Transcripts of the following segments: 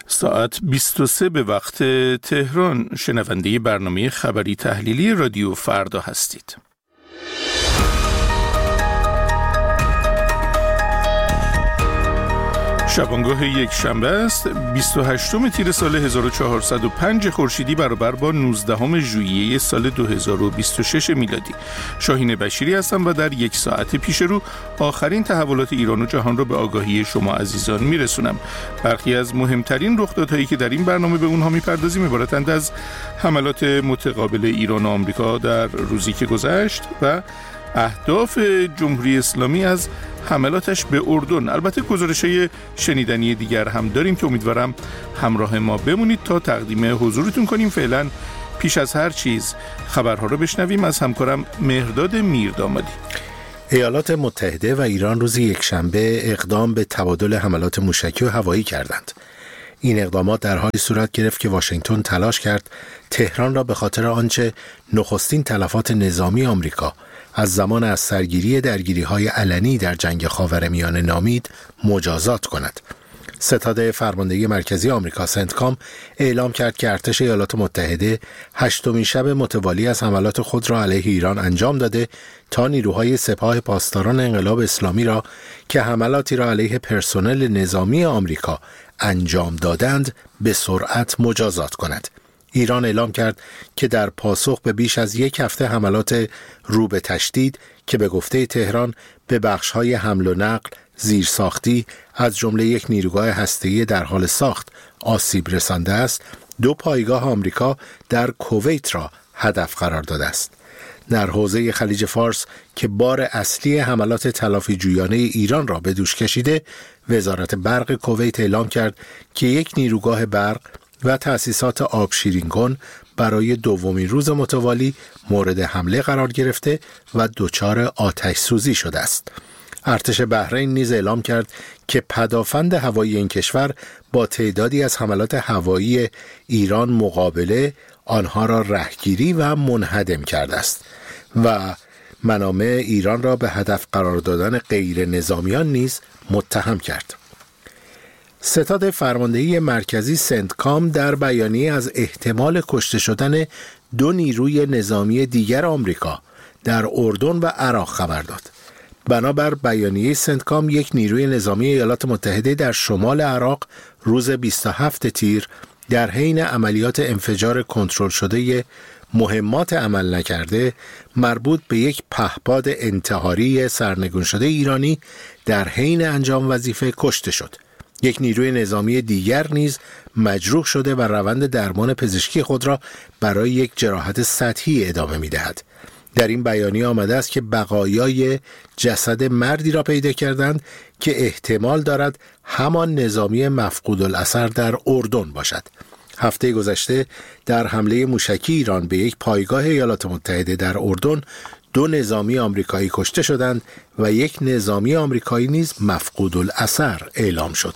ساعت 23 به وقت تهران. شنونده برنامه خبری تحلیلی رادیو فردا هستید. شبانگاه یک شنبه است، 28 تیر سال 1405 خورشیدی برابر با 19 ژوئیه سال 2026 میلادی. شاهین بشیری هستم و در یک ساعت پیش رو آخرین تحولات ایران و جهان را به آگاهی شما عزیزان میرسونم. برخی از مهمترین رخدادهایی که در این برنامه به اونها میپردازیم عبارتند از حملات متقابل ایران و آمریکا در روزی که گذشت و اهداف جمهوری اسلامی از حملاتش به اردن. البته گزارش‌های شنیدنی دیگر هم داریم که امیدوارم همراه ما بمونید تا تقدیم حضورتون کنیم. فعلا پیش از هر چیز خبرها رو بشنویم از همکارم مهرداد میردامادی. ایالات متحده و ایران روز یکشنبه اقدام به تبادل حملات موشکی و هوایی کردند. این اقدامات در حالی صورت گرفت که واشنگتن تلاش کرد تهران را به خاطر آنچه نخستین تلفات نظامی آمریکا از زمان از سرگیری درگیری‌های علنی در جنگ خاورمیانه نامید مجازات کند. ستاد فرماندهی مرکزی آمریکا سنتکام اعلام کرد که ارتش ایالات متحده 8مین شب متوالی از حملات خود را علیه ایران انجام داده تا نیروهای سپاه پاسداران انقلاب اسلامی را که حملاتی را علیه پرسنل نظامی آمریکا انجام دادند به سرعت مجازات کند. ایران اعلام کرد که در پاسخ به بیش از یک هفته حملات رو به تشدید که به گفته تهران به بخش‌های حمل و نقل، زیرساختی از جمله یک نیروگاه هسته‌ای در حال ساخت آسیب رسانده است، 2 پایگاه آمریکا در کویت را هدف قرار داده است. در حوزه خلیج فارس که بار اصلی حملات تلافی جویانه ایران را به دوش کشیده، وزارت برق کویت اعلام کرد که یک نیروگاه برق و تأسیسات آبشیرینگون برای 2مین روز متوالی مورد حمله قرار گرفته و دچار آتش سوزی شده است. ارتش بحرین نیز اعلام کرد که پدافند هوایی این کشور با تعدادی از حملات هوایی ایران مقابله آنها را رهگیری و منهدم کرده است و منامع ایران را به هدف قرار دادن غیر نظامیان نیز متهم کرد. ستاد فرماندهی مرکزی سنتکام در بیانیه از احتمال کشته شدن 2 نیروی نظامی دیگر آمریکا در اردن و عراق خبر داد. بنابر بیانیه سنتکام، یک نیروی نظامی ایالات متحده در شمال عراق روز 27 تیر در حین عملیات انفجار کنترل شده مهمات عمل نکرده مربوط به یک پهپاد انتحاری سرنگون شده ایرانی در حین انجام وظیفه کشته شد. یک نیروی نظامی دیگر نیز مجروح شده و روند درمان پزشکی خود را برای یک جراحت سطحی ادامه می‌دهد. در این بیانیه آمده است که بقایای جسد مردی را پیدا کردند که احتمال دارد همان نظامی مفقود الاثر در اردن باشد. هفته گذشته در حمله موشکی ایران به یک پایگاه ایالات متحده در اردن 2 نظامی آمریکایی کشته شدند و یک نظامی آمریکایی نیز مفقود الاثر اعلام شد.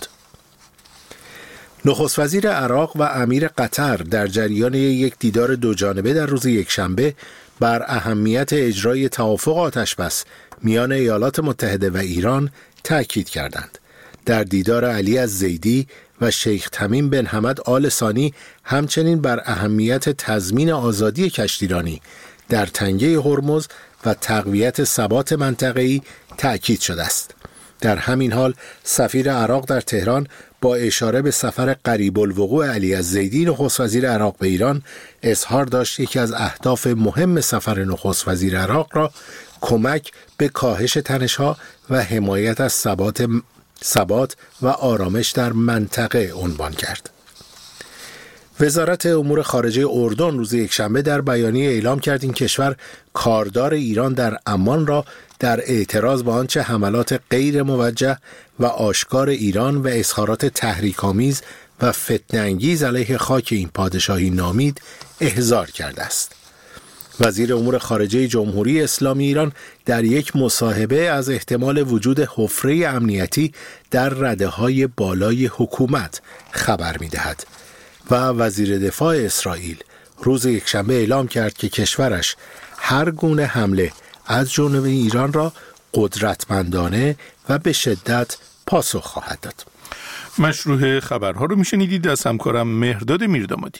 نخست وزیر عراق و امیر قطر در جریان یک دیدار 2 جانبه در روز یکشنبه بر اهمیت اجرای توافق آتشبس میان ایالات متحده و ایران تاکید کردند. در دیدار علی الزیدی و شیخ تمیم بن حمد آل ثانی همچنین بر اهمیت تضمین آزادی کشتیرانی در تنگه هرمز و تقویت ثبات منطقه‌ای تأکید شده است. در همین حال سفیر عراق در تهران با اشاره به سفر قریب الوقوع علی الزیدی نخست وزیر عراق به ایران اظهار داشت یکی از اهداف مهم سفر نخست وزیر عراق را کمک به کاهش تنش‌ها و حمایت از ثبات و آرامش در منطقه عنوان کرد. وزارت امور خارجه اردن روز یکشنبه در بیانیه اعلام کرد این کشور کاردار ایران در عمان را در اعتراض به آنچه حملات غیر موجه و آشکار ایران و اظهارات تحریک‌آمیز و فتنه‌انگیز علیه خاک این پادشاهی نامید احضار کرده است. وزیر امور خارجه جمهوری اسلامی ایران در یک مصاحبه از احتمال وجود حفره امنیتی در رده‌های بالای حکومت خبر می‌دهد و وزیر دفاع اسرائیل روز یکشنبه اعلام کرد که کشورش هر گونه حمله از جانب ایران را قدرتمندانه و به شدت پاسخ خواهد داد. مشروع خبرها رو میشنیدید از همکارم مهرداد میردامادی.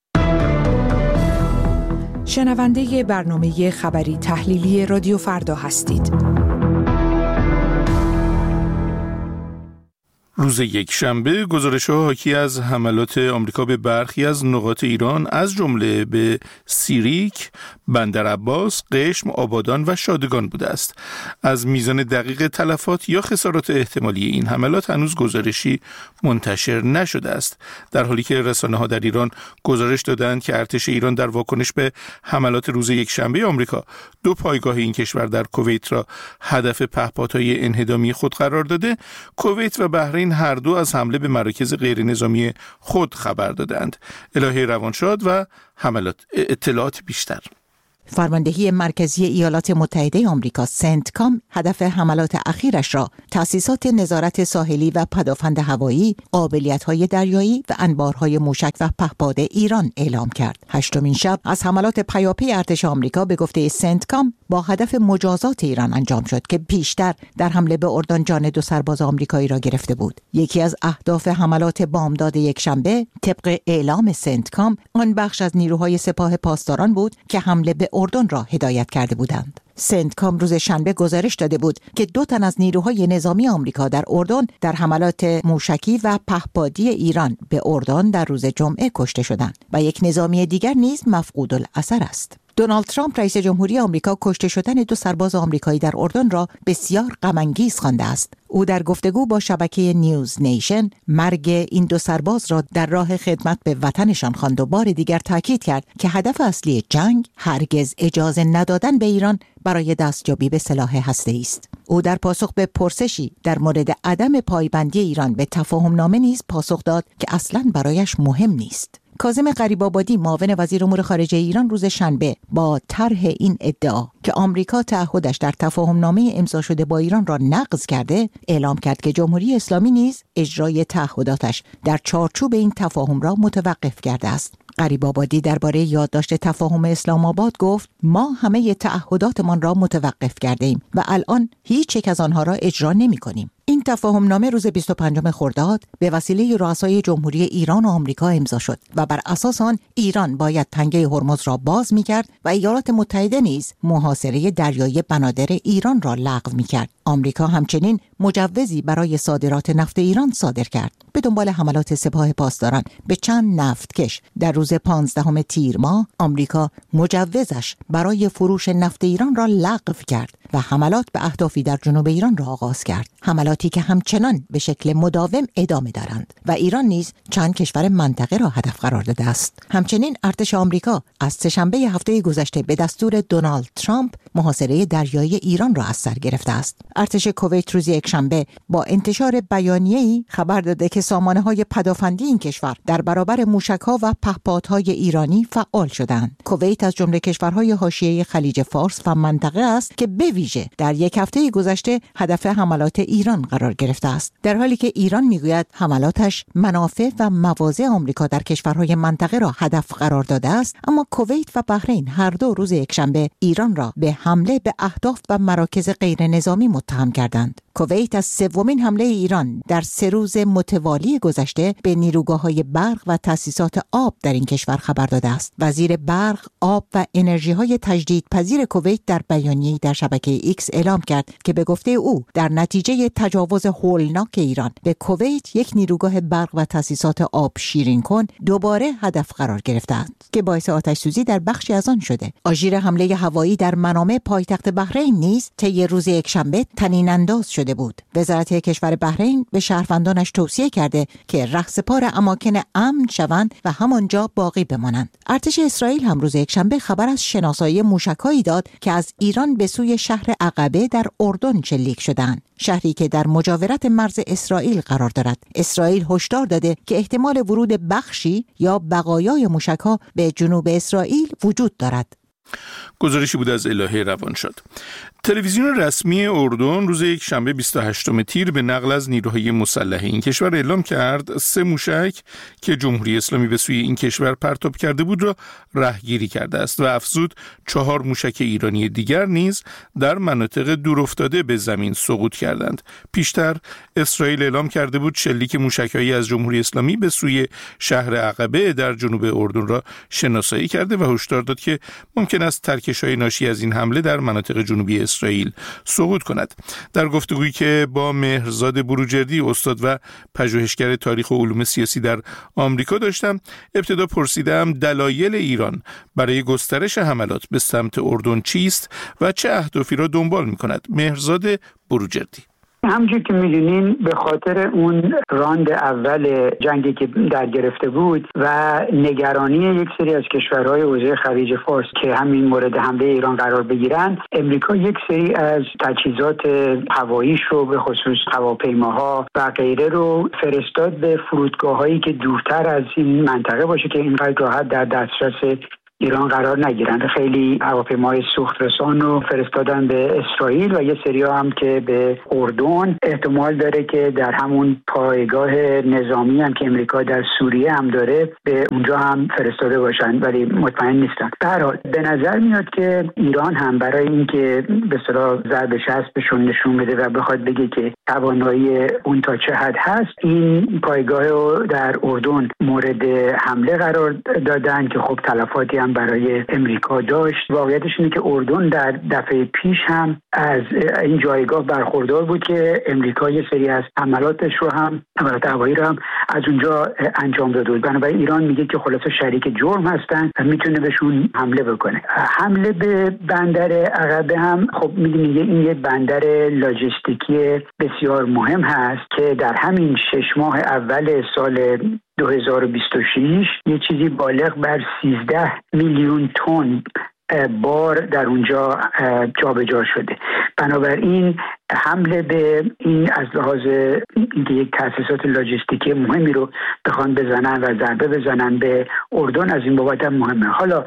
شنونده برنامه خبری تحلیلی رادیو فردا هستید. روز یکشنبه گزارش‌ها حاکی از حملات آمریکا به برخی از نقاط ایران از جمله به سیریک، بندرعباس، قشم، آبادان و شادگان بوده است. از میزان دقیق تلفات یا خسارات احتمالی این حملات هنوز گزارشی منتشر نشده است، در حالی که رسانه‌ها در ایران گزارش دادند که ارتش ایران در واکنش به حملات روز یکشنبه آمریکا 2 پایگاه این کشور در کویت را هدف پهپادهای انهدامی خود قرار داده. کویت و بحرین هر دو از حمله به مراکز غیر نظامی خود خبر دادند. الهه روانشاد و حملات اطلاعات بیشتر. فرماندهی مرکزی ایالات متحده آمریکا سنتکام هدف حملات اخیرش را تأسیسات نظارت ساحلی و پدافند هوایی، قابلیت‌های دریایی و انبارهای موشک و پهپاد ایران اعلام کرد. هشتمین شب از حملات پیاپی ارتش آمریکا به گفته سنتکام با هدف مجازات ایران انجام شد که پیشتر در حمله به اردن جان 2 سرباز آمریکایی را گرفته بود. یکی از اهداف حملات بامداد یکشنبه طبق اعلام سنتکام آن بخش از نیروهای سپاه پاسداران بود که حمله به اردن را هدایت کرده بودند. سنتکام روز شنبه گزارش داده بود که 2 تن از نیروهای نظامی آمریکا در اردن در حملات موشکی و پهپادی ایران به اردن در روز جمعه کشته شدند و یک نظامی دیگر نیز مفقود الاثر است. دونالد ترامپ رئیس جمهوری آمریکا کشته شدن 2 سرباز آمریکایی در اردن را بسیار غم‌انگیز خوانده است. او در گفتگو با شبکه نیوز نیشن مرگ این 2 سرباز را در راه خدمت به وطنشان خواند و بار دیگر تاکید کرد که هدف اصلی جنگ هرگز اجازه ندادن به ایران برای دستیابی به سلاح هسته‌ای است. او در پاسخ به پرسشی در مورد عدم پایبندی ایران به تفاهم‌نامه نیز پاسخ داد که اصلاً برایش مهم نیست. کاظم غریب‌آبادی معاون وزیر امور خارجه ایران روز شنبه با طرح این ادعا که آمریکا تعهدش در تفاهم‌نامه امضا شده با ایران را نقض کرده، اعلام کرد که جمهوری اسلامی نیز اجرای تعهداتش در چارچوب این تفاهم را متوقف کرده است. غریب‌آبادی درباره یادداشت تفاهم اسلام آباد گفت: ما همه تعهداتمان را متوقف کردیم و الان هیچ یک از آنها را اجرا نمی‌کنیم. این تفاهمنامه روز 25 خرداد به وسیله رؤسای جمهوری ایران و آمریکا امضا شد و بر اساس آن ایران باید تنگه هرمز را باز می‌کرد و ایالات متحده نیز محاصره دریایی بنادر ایران را لغو می‌کرد. آمریکا همچنین مجوزی برای صادرات نفت ایران صادر کرد. به دنبال حملات سپاه پاسداران به چند نفتکش در روز 15 تیر ماه، آمریکا مجوزش برای فروش نفت ایران را لغو کرد و حملات به اهدافی در جنوب ایران را آغاز کرد. حملاتی که همچنان به شکل مداوم ادامه دارند و ایران نیز چند کشور منطقه را هدف قرار داده است. همچنین ارتش آمریکا از سه‌شنبه هفته گذشته به دستور دونالد ترامپ محاصره دریایی ایران را از سر گرفته است. ارتش کویت روز یکشنبه با انتشار بیانیه‌ای خبر داده که سامانه‌های پدافندی این کشور در برابر موشک‌ها و پهپادهای ایرانی فعال شدند. کویت از جمله کشورهای حاشیه خلیج فارس و منطقه است که به ویژه در یک هفته گذشته هدف حملات ایران قرار گرفته است، در حالی که ایران میگوید حملاتش منافع و مواضع آمریکا در کشورهای منطقه را هدف قرار داده است. اما کویت و بحرین هر دو روز یکشنبه ایران را به حمله به اهداف و مراکز غیر نظامی متهم کردند. کویت از 3مین حمله ایران در 3 روز متوالی گذشته به نیروگاه‌های برق و تأسیسات آب در این کشور خبر داده است. وزیر برق، آب و انرژی‌های تجدیدپذیر کویت در بیانیه‌ای در شبکه ایکس اعلام کرد که به گفته او در نتیجه تجاوز هولناک ایران به کویت یک نیروگاه برق و تأسیسات آب شیرین کن دوباره هدف قرار گرفتند که باعث آتش‌سوزی در بخشی از آن شده. آژیر حمله هوایی در منامه پایتخت بحرین نیز طی روز یکشنبه طنین انداز شده بود. وزارت کشور بحرین به شهروندانش توصیه کرده که رهسپار اماکن امن شوند و همانجا باقی بمانند. ارتش اسرائیل هم روز یکشنبه خبر از شناسایی موشک‌هایی داد که از ایران به سوی شهر عقبه در اردن شلیک شدند، شهری که در مجاورت مرز اسرائیل قرار دارد. اسرائیل هشدار داده که احتمال ورود بخشی یا بقایای موشک‌ها به جنوب اسرائیل وجود دارد. گزارشی بود از الهه روانشاد. تلویزیون رسمی اردن روز یک شنبه 28 تیر به نقل از نیروهای مسلح این کشور اعلام کرد 3 موشک که جمهوری اسلامی به سوی این کشور پرتاب کرده بود را رهگیری کرده است و افزود 4 موشک ایرانی دیگر نیز در مناطق دورافتاده به زمین سقوط کردند. پیشتر اسرائیل اعلام کرده بود شلیک موشک‌هایی از جمهوری اسلامی به سوی شهر عقبه در جنوب اردن را شناسایی کرده و هشدار داد که ممکن است ترکش‌های ناشی از این حمله در مناطق جنوبی اسرائیل سقوط کند. در گفتگویی که با مهرزاد بروجردی استاد و پژوهشگر تاریخ و علوم سیاسی در آمریکا داشتم، ابتدا پرسیدم دلایل ایران برای گسترش حملات به سمت اردن چیست و چه اهدافی را دنبال می‌کند. مهرزاد بروجردی: همونجور که می‌دونین به خاطر اون راند اول جنگی که در گرفته بود و نگرانی یک سری از کشورهای حوزه خلیج فارس که همین مورد حمله ایران قرار بگیرن، امریکا یک سری از تجهیزات هواییش رو به خصوص هواپیماها و غیره رو فرستاد به فرودگاه‌هایی که دورتر از این منطقه باشه که اینقدر راحت در دسترس ایران قرار نگیرند. خیلی هواپیماهای سوخترسان رو فرستادن به اسرائیل و یه سری هم که به اردن. احتمال داره که در همون پایگاه نظامی هم که امریکا در سوریه هم داره به اونجا هم فرستاده باشن، ولی مطمئن نیستن. در هر حال به نظر میاد که ایران هم برای اینکه به اصطلاح ضرب شستشون نشون بده و بخواد بگه که توانایی اون تا چه حد هست، این پایگاه رو در اردن مورد حمله قرار دادن که خب تلفاتی هم برای امریکا داشت. واقعیتش اینه که اردن در دفعه پیش هم از این جایگاه برخوردار بود که امریکا یه سری از حملات هوایی رو هم از اونجا انجام داده بود. بنابراین ایران میگه که خلاصه شریک جرم هستن و میتونه بهشون حمله بکنه. حمله به بندر عقبه هم خب میدونید این یه بندر لاجستیکی بسیار مهم هست که در همین 6 ماه اول سال 2026 یه چیزی بالغ بر 13 میلیون تن بار در اونجا جابجا شده. بنابراین حمله به این از لحاظ اینکه یک تأسیسات لاجستیکی مهمی رو بخوان بزنن و ضربه بزنن به اردن از این بابت هم مهمه. حالا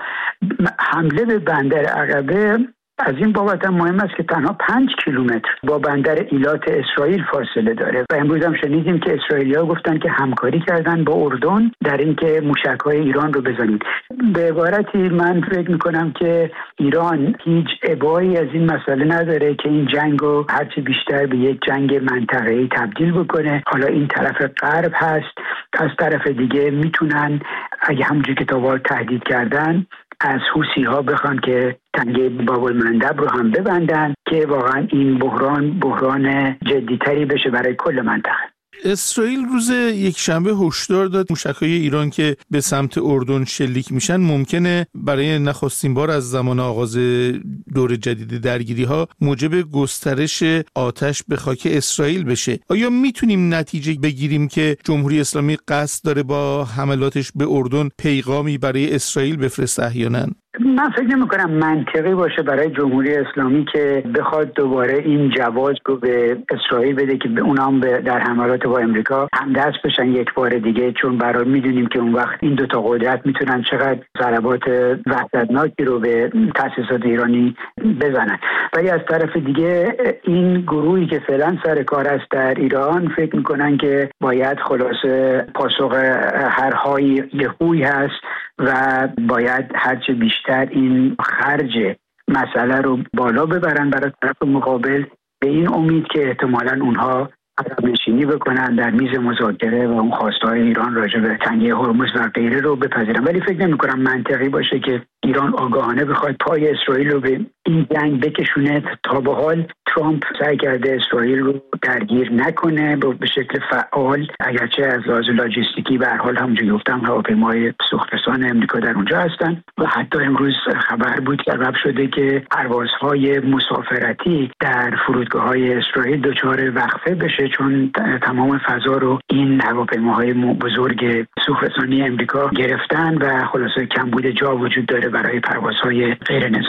حمله به بندر عقبه از این بابت هم مهم است که تنها 5 کیلومتر با بندر ایلات اسرائیل فاصله داره و امروز هم شنیدیم که اسرائیلی‌ها گفتن که همکاری کردن با اردن در اینکه موشک‌های ایران رو بزنید. به عبارتی من فکر می‌کنم که ایران هیچ ابایی از این مسئله نداره که این جنگ رو هرچی بیشتر به یک جنگ منطقه‌ای تبدیل بکنه. حالا این طرف غرب هست، از طرف دیگه میتونن اگه همونجوری که تا تهدید کردن از حوثی‌ها بخوان که تنگه باب المندب رو هم ببندن که واقعا این بحران جدی‌تری بشه برای کل منطقه. اسرائیل روز یک شنبه هشدار داد موشک‌های ایران که به سمت اردن شلیک میشن ممکنه برای نخستین بار از زمان آغاز دور جدید درگیری‌ها موجب گسترش آتش به خاک اسرائیل بشه. آیا میتونیم نتیجه بگیریم که جمهوری اسلامی قصد داره با حملاتش به اردن پیغامی برای اسرائیل بفرسته احیانا؟ من فکر نمی‌کنم منطقی باشه برای جمهوری اسلامی که بخواد دوباره این جواز رو به اسرائیل بده که اونام در حملات با امریکا همدست بشن یک بار دیگه، چون برای میدونیم که اون وقت این دوتا قدرت میتونن چقدر ضربات وحشتناکی رو به تأسیسات ایرانی بزنن. ولی از طرف دیگه این گروهی که فعلا سر کار است در ایران فکر میکنن که باید خلاصه پاسخ هر های یهویی هست و باید هرچه بیشتر این خرج مسئله رو بالا ببرن برای طرف مقابل، به این امید که احتمالاً اونها عقب نشینی بکنن در میز مذاکره و اون خواستهای ایران راجع به تنگه هرمز و غیره رو بپذیرن. ولی فکر نمی‌کنم منطقی باشه که ایران آگاهانه بخواد پای اسرائیل رو به این جنگ بکشونه. تا به حال ترامپ سعی کرده اسرائیل رو درگیر نکنه به شکل فعال، اگرچه از لحاظ لاجستیکی به هر حال همونجوری گفتم هواپیماهای سوخترسان امریکا در اونجا هستن و حتی امروز خبر بود که سبب شده که پروازهای مسافرتی در فرودگاه‌های اسرائیل دچار وقفه بشه، چون تمام فضا رو این هواپیماهای بزرگ سوخترسانی امریکا گرفتن و خلاصه کمبود جا وجود داره برای پروازهای غیر نظامی.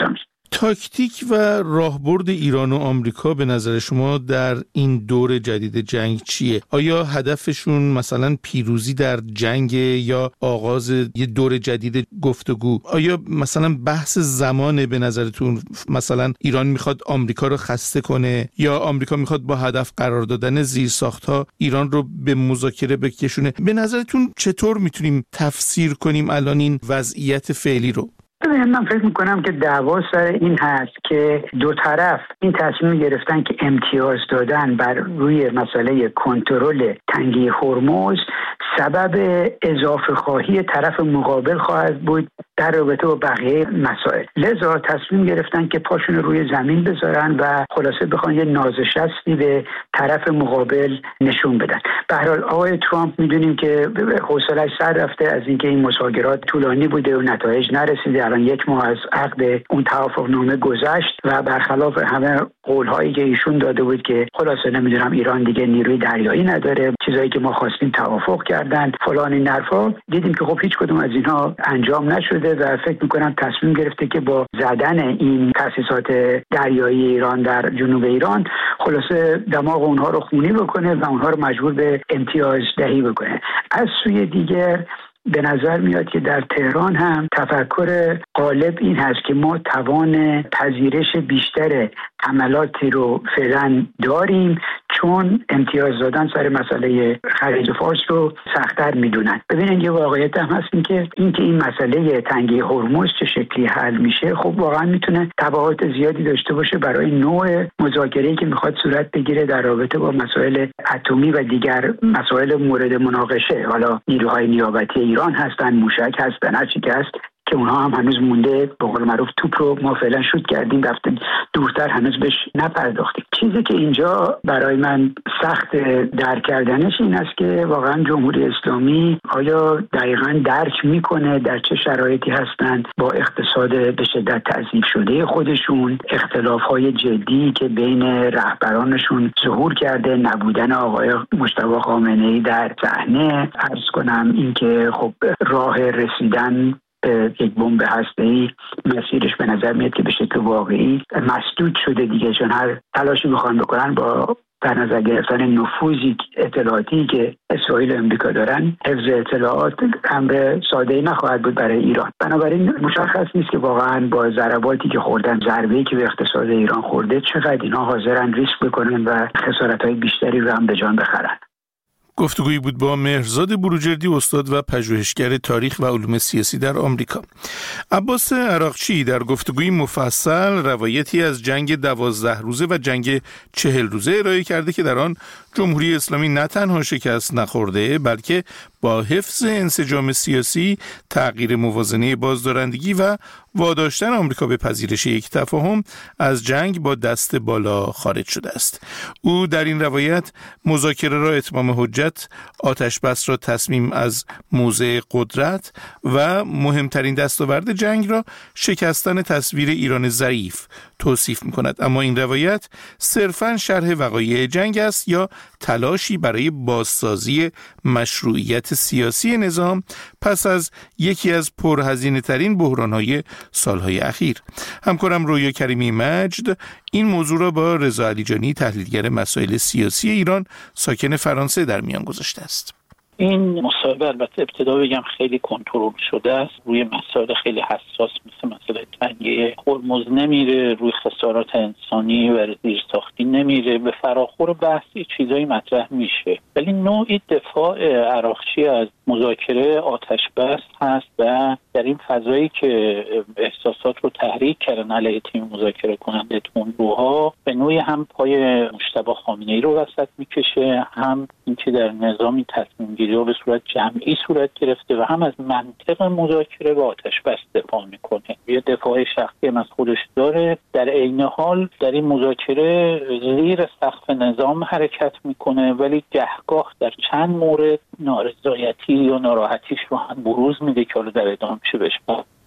تاکتیک و راهبرد ایران و آمریکا به نظر شما در این دور جدید جنگ چیه؟ آیا هدفشون مثلا پیروزی در جنگ یا آغاز یه دور جدید گفتگو؟ آیا مثلا بحث زمانه به نظرتون؟ مثلا ایران میخواد آمریکا رو خسته کنه یا آمریکا میخواد با هدف قرار دادن زیرساخت‌ها ایران رو به مذاکره بکشونه؟ به نظرتون چطور میتونیم تفسیر کنیم الان این وضعیت فعلی رو؟ من فکر میکنم که دعوا سر این هست که دو طرف این تصمیم گرفتن که امتیاز دادن بر روی مسئله کنترل تنگه هرمز سبب اضافه خواهی طرف مقابل خواهد بود در رابطه با بقیه مسائل. لذا تصمیم گرفتن که پاشون روی زمین بذارن و خلاصه بخوان یه نازشستی به طرف مقابل نشون بدن. به هر حال آقای ترامپ میدونیم که حوصله‌اش سر رفته از اینکه این مذاکرات طولانی بوده و نتایج نرسیده. الان 1 ماه از عقد اون توافقنامه گذشت و برخلاف همه قول‌هایی که ایشون داده بود که خلاصه نمیدونم ایران دیگه نیروی دریایی نداره، چیزایی که ما خواستیم توافق کردن، فلان این حرفا، دیدیم که خب هیچ کدوم از اینها انجام نشده و فکر میکنم تصمیم گرفته که با زدن این تأسیسات دریایی ایران در جنوب ایران خلاصه دماغ اونها رو خونی بکنه و اونها رو مجبور به امتیاز دهی بکنه. از سوی دیگر به نظر میاد که در تهران هم تفکر غالب این هست که ما توان پذیرش بیشتر حملاتی رو فعلا داریم چون امتیاز دادن سر مسئله خلیج فارس رو سخت‌تر میدونن. ببینید یه واقعیت هم هست که این مسئله تنگه هرمز چه شکلی حل میشه خب واقعا میتونه تبعات زیادی داشته باشه برای نوع مذاکره‌ای که میخواد صورت بگیره در رابطه با مسائل اتمی و دیگر مسائل مورد مناقشه. حالا نیروهای نیابتی ایران هستن، موشک هستن، هر چی که هست که اونها هم هنوز مونده. به قول معروف توپ رو ما فعلا شوت کردیم رفتیم دورتر، هنوز بهش نپرداختیم. چیزی که اینجا برای من سخت درک کردنش این است که واقعا جمهوری اسلامی آیا دقیقاً درک میکنه در چه شرایطی هستند با اقتصاد به شدت تضعیف شده خودشون، اختلاف‌های جدی که بین رهبرانشون ظهور کرده، نبودن آقای مجتبی خامنه‌ای در صحنه، عرض کنم اینکه خب راه رسیدن یک بمب هسته‌ای مسیرش به نظر میاد که به شکل واقعی مسدود شده دیگه، چون هر تلاشی میخوان بکنن با در نظر گرفتن نفوذی اطلاعاتی که اسرائیل و امریکا دارن، حفظ اطلاعات امر ساده‌ای نخواهد بود برای ایران. بنابراین مشخص نیست که واقعا با ضرباتی که خوردن، ضربه‌ای که به اقتصاد ایران خورده، چقدر اینها حاضرن ریسک بکنن و خسارت‌های بیشتری رو هم به جان بخرن. گفتگویی بود با مهرزاد بروجردی، استاد و پژوهشگر تاریخ و علوم سیاسی در آمریکا. عباس عراقچی در گفتگوی مفصل روایتی از جنگ 12 روزه و جنگ 40 روزه ارائه کرده که در آن جمهوری اسلامی نه تنها شکست نخورده بلکه با حفظ انسجام سیاسی، تغییر موازنه بازدارندگی و واداشتن آمریکا به پذیرش یک تفاهم از جنگ با دست بالا خارج شده است. او در این روایت مذاکره را اتمام حجت، آتش بس را تصمیم از موضع قدرت و مهمترین دستاورد جنگ را شکستن تصویر ایران ضعیف توصیف می‌کند. اما این روایت صرفاً شرح وقایع جنگ است یا تلاشی برای بازسازی مشروعیت سیاسی نظام پس از یکی از پرهزینه‌ترین بحران‌های سالهای اخیر. همکارم رویا کریمی مجد این موضوع را با رضا علیجانی، تحلیلگر مسائل سیاسی ایران ساکن فرانسه، در میان گذاشته است. این مصاحبه البته ابتدا بگم خیلی کنترل شده است، روی مسائل خیلی حساس مثل مسئله تنگه هرمز نمیره، روی خسارات انسانی و زیرساختی نمیره، به فراخور بحثی چیزایی مطرح میشه، ولی نوعی دفاع عراقچی از مذاکره آتش بس هست و در این فضایی که احساسات رو تحریک کردن علیه تیم مذاکره کننده تندروها، به نوعی هم پای مجتبی خامنه‌ای رو وسط میکشه، هم اینکه در نظامی تصمیم گیری به صورت جمعی صورت گرفته و هم از منطق مذاکره و آتش بس دفاع میکنه. یه دفاع شخصی هم از خودش داره، در عین حال در این مذاکره زیر سقف نظام حرکت میکنه، ولی گهگاه در چند مورد نارضایتی یا ناراحتیش رو هم بروز میده که حالا در ادامه میشه بهش.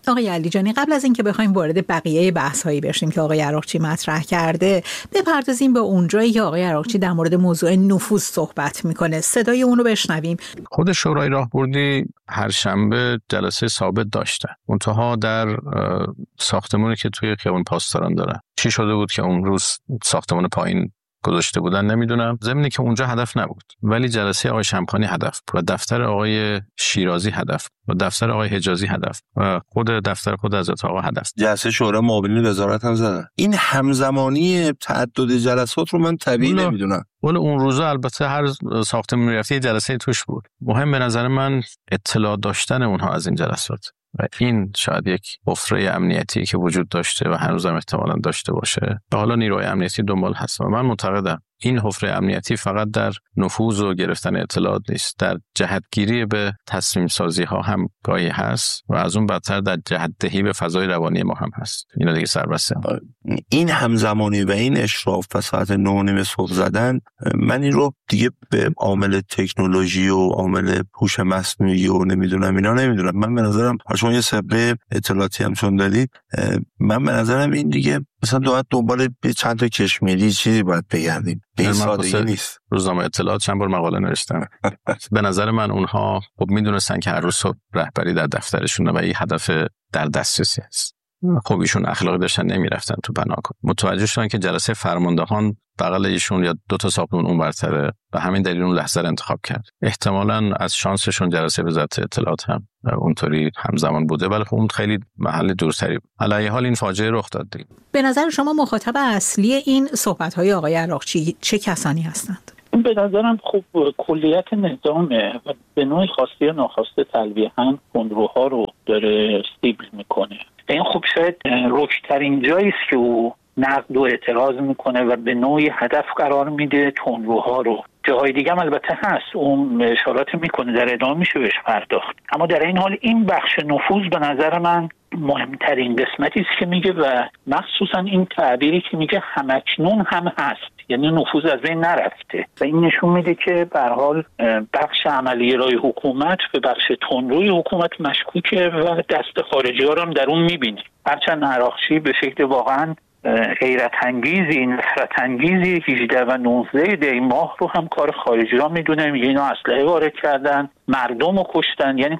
آقای علیجانی، قبل از اینکه بخوایم وارد بقیه بحث‌هایی بشیم که آقای عراقچی مطرح کرده، بپردازیم به اونجایی که آقای عراقچی در مورد موضوع نفوذ صحبت میکنه. صدای اون رو بشنویم. خود شورای راهبردی هر شنبه جلسه ثابت داشته، منتها در ساختمانی که توی خیابان پاسداران داره. چی شده بود که اون روز ساختمان پایین گذاشته بودن نمیدونم. ضمنی که اونجا هدف نبود، ولی جلسه آقای شمخانی هدف و دفتر آقای شیرازی هدف و دفتر آقای حجازی هدف و خود دفتر خود حضرت آقا هدف. جلسه شورای معاونین وزارت هم زدن. این همزمانی تعدد جلسات رو من طبیعی نمیدونم. ولی اون روزا البته هر ساختمون رفتی جلسه توش بود. مهم به نظر من اطلاع داشتن اونها از این جلسات و این شاید یک حفره امنیتی که وجود داشته و هنوزم احتمالاً داشته باشه و حالا نیروی امنیتی دنبال هست و من معتقدم این حفره امنیتی فقط در نفوذ و گرفتن اطلاعات نیست، در جهتگیری به تصمیم سازی ها هم گاهی هست و از اون بدتر در جهت دهی به فضای روانی ما هم هست. اینا دیگه سربسته هم. این همزمانی و این اشراف و ساعت 9:30 صبح زدن، من این رو دیگه به عامل تکنولوژی و عامل هوش مصنوعی و نمیدونم. من به نظرم شما یه سابقه اطلاعاتی هم چون دادید، من به نظرم این دیگه مثلا باید دنبال چند تا کشمیری چیزی باید بگردیم. به این سادگی نیست. روزنامه اطلاعات چند بار مقاله نوشتم. به نظر من اونها خب میدونستن که هر روز صبح رهبری در دفترشونه و این هدف در دسترسی است. خب ایشون اخلاقی داشتن نمیرفتن تو بناکن. متوجه شدن که جلسه فرماندهان بغل ایشون یا 2 تا ساختمون اون برتره و همین دلیل اون لحظه رو انتخاب کرد. احتمالاً از شانسشون جلسه وزارت اطلاعات هم اونطوری همزمان بوده، ولی خب اون خیلی محل دورتری بود. علیه حال این فاجعه رخ داد دیگه. به نظر شما مخاطب اصلی این صحبت‌های آقای عراقچی چه کسانی هستند؟ به نظرم خب کلیت نظامه و به نوعی خواسته یا ناخواسته تلویحاً خودروها رو داره استیبل میکنه. این خب شاید رکترین جایی است که او نقد و اعتراض میکنه و به نوعی هدف قرار میده تندروها رو. جاهای دیگه هم البته هست، اون اشارات میکنه، در ادامه میشه بهش پرداخت. اما در این حال این بخش نفوذ به نظر من مهمترین قسمتی است که میگه و مخصوصا این تعبیری که میگه همکنون هم هست، یعنی نفوذ از بین نرفته و این نشون میده که به هر حال بخش عملی رای حکومت به بخش تندروی حکومت مشکوکه و دست خارجی ها رو هم در اون میبینه. هرچند عراقچی به شکل واقعا غیرت انگیزی، نفرت انگیزی 18 و 19 دی ماه رو هم کار خارجی ها میدونه، میگه اینا اسلحه وارد کردن، مردم رو کشتن، یعنی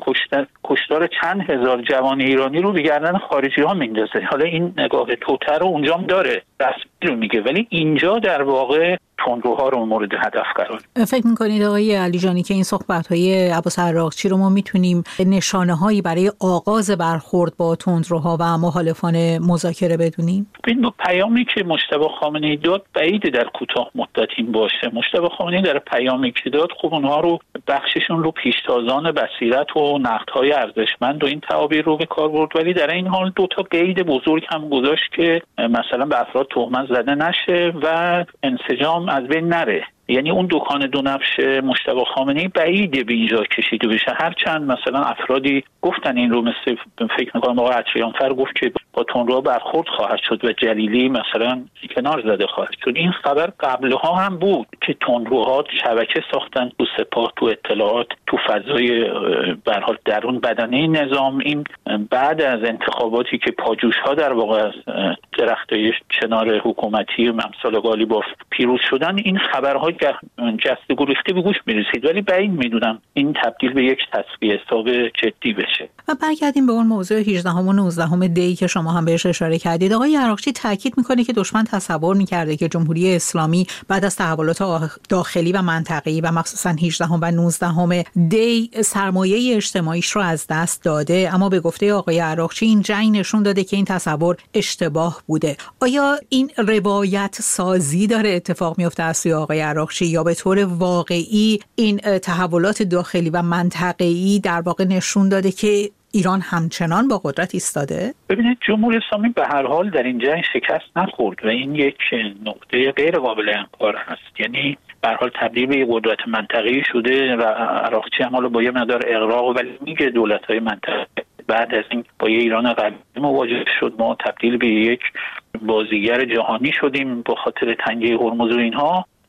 کشتار چند هزار جوان ایرانی رو به گردن خارجی ها میندازه. حالا این نگاه توتر رو اونجا هم داره، رسمی رو میگه، ولی اینجا در واقع تندروها رو مورد هدف قرار. فکر میکنید آقای علیجانی که این صحبت‌های عباس عراقچی رو ما میتونیم نشانه‌هایی برای آغاز برخورد با تندروها و مخالفان مذاکره بدونیم؟ این پیامی که مجتبی خامنه‌ای داد بعید در کوتاه مدت این باشه. مجتبی خامنه‌ای در پیامی که داد خب اونها رو بخششون رو پیشتازان بصیرت و نقدهای ارزشمند و این تعابیر رو به کار برد، ولی در این حال 2 تا قید بزرگ هم گذاشت که مثلا به افراد تهمت زده نشه و انسجام از بین نره. یعنی اون دکان دو نفش مجتبی خامنه‌ای بعیده به اینجا کشیده بشه، هرچند مثلا افرادی گفتن این رو، مثل فکر می‌کنم آقای عطریانفر گفت که با تندرو برخورد خواهد شد و جلیلی مثلا کنار زده خواهد شد. این خبر قبلها هم بود که تندروها شبکه ساختن تو سپاه، تو اطلاعات، تو فضای به هر حال درون بدنه نظام. این بعد از انتخاباتی که پاجوش‌ها در واقع از درختای چنار حکومتی ممثال قالیباف پیروز شدن، این خبرها جسته گریخته به گوش میرسید، ولی بعید میدونم این تبدیل به یک تصفیه حساب جدی بشه. و برگردیم به اون موضوع 18 و 19 دی که شما هم بهش اشاره کردید. آقای عراقچی تاکید میکنه که دشمن تصور میکرده که جمهوری اسلامی بعد از تحولات داخلی و منطقه‌ای و مخصوصا 18 و 19 دی سرمایه اجتماعیش رو از دست داده، اما به گفته آقای عراقچی این جنگ نشون داده که این تصور اشتباه بوده. آیا این روایت سازی داره اتفاق میفته از سوی آقای عراقچی یا به طور واقعی این تحولات داخلی و منطقه‌ای در واقع نشون داده که ایران همچنان با قدرت ایستاده؟ ببینید جمهوری اسلامی به هر حال در این جنگ شکست نخورد و این یک نقطه غیر قابل انکار هست. یعنی به هر حال تبدیل به یک قدرت منطقه‌ای شده و عراقچی هم حالا با یه مقدار اغراق ولی میگه دولت‌های منطقه بعد از این با یه ایران قوی مواجه شد، ما تبدیل به یک بازیگر جهانی شدیم با خاطر تنگه هرمز و اینها.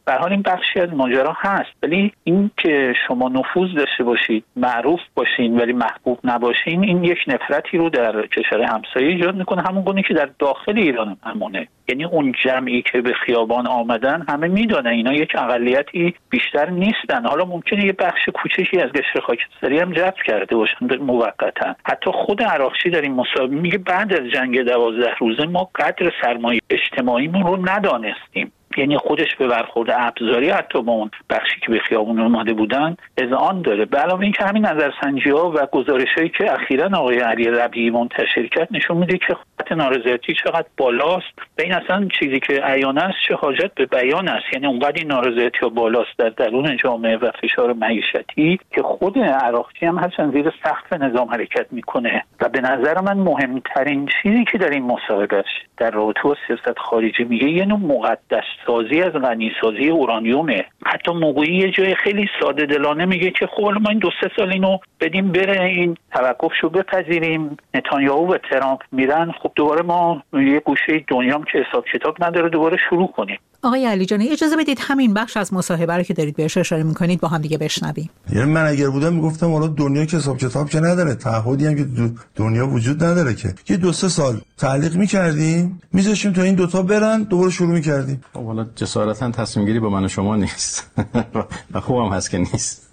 به هر حال این بخشی از ماجرا هست، ولی این که شما نفوذ داشته باشید، معروف باشین ولی محبوب نباشین، این یک نفرتی رو در کشور همسایه ایجاد میکنه، همون گونه که در داخل ایران همونه. یعنی اون جمعی که به خیابان آمدن همه میدونن اینا یک اقلیتی بیشتر نیستن. حالا ممکنه یه بخش کوچکی از قشر خاکستری هم جذب کرده باشن موقتا. حتی خود عراقچی در این مصاحبه میگه بعد از جنگ 12 روزه ما قدر سرمایه اجتماعیمون رو ندانستیم. یعنی خودش به برخورد ابزاری حتی با اون بخشی که به خیابون اومده بودن اذعان داره. به علاوه اینکه همین نظرسنجی‌ها و گزارش‌هایی که اخیراً آقای علی ربیعی منتشر کرد نشون میده که خط نارضایتی چقدر بالاست و این اصلا چیزی که عیانه است چه حاجت به بیان است. یعنی اونقدر این نارضایتی بالاست در درون جامعه و فشار معیشتی که خود عراقچی هم هرچند زیر سقف نظام حرکت میکنه و به نظر من مهمترین چیزی که در این مصاحبه در رابطه با سیاست خارجی میگه یه نوع مقدس سازی از غنیسازی اورانیومه. حتی موقعی یه جای خیلی ساده دلانه میگه که خب ما این 2-3 سال اینو بدیم بره، این توقفشو بپذیریم، نتانیاهو و ترامپ میرن، خب دوباره ما یه گوشه دنیام که حساب کتاب نداره دوباره شروع کنیم. آقای علیجانی اجازه بدید همین بخش از مصاحبه رو که دارید بهش اشاره میکنید با هم دیگه بشنویم. یعنی من اگر بودم میگفتم حالا دنیا که حساب کتاب که نداره، تعهدی هم که دنیا وجود نداره که یه 2-3 سال تعلیق میکردیم میذاشیم تا این دوتا برن دوباره شروع میکردیم. والا جسارتا تصمیم گیری با من و شما نیست و خوبم هست که نیست